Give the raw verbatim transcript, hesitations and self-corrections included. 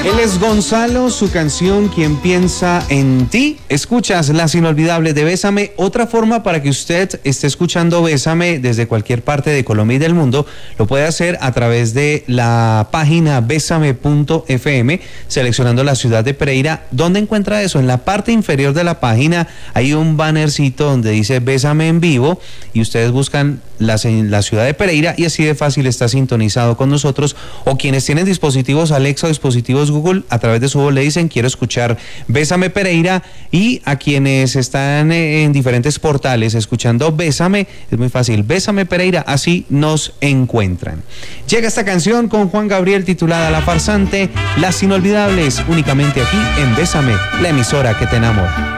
Él es Gonzalo, su canción Quien piensa en ti. Escuchas Las Inolvidables de Bésame. Otra forma para que usted esté escuchando Bésame desde cualquier parte de Colombia y del mundo, lo puede hacer a través de la página besame punto efe eme, seleccionando la ciudad de Pereira. ¿Dónde encuentra eso? En la parte inferior de la página hay un bannercito donde dice Bésame en vivo y ustedes buscan la, la ciudad de Pereira y así de fácil está sintonizado con nosotros. O quienes tienen dispositivos Alexa o dispositivos Google, a través de su voz le dicen quiero escuchar Bésame Pereira, y a quienes están en diferentes portales escuchando Bésame, es muy fácil, Bésame Pereira, así nos encuentran. Llega esta canción con Juan Gabriel titulada La Farsante, Las Inolvidables, únicamente aquí en Bésame, la emisora que te enamora.